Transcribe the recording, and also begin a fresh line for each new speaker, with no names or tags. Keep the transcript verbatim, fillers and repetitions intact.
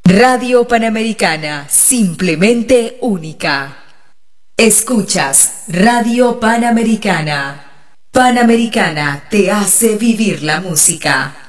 Radio Panamericana, simplemente única. Escuchas Radio Panamericana. Panamericana te hace vivir la música.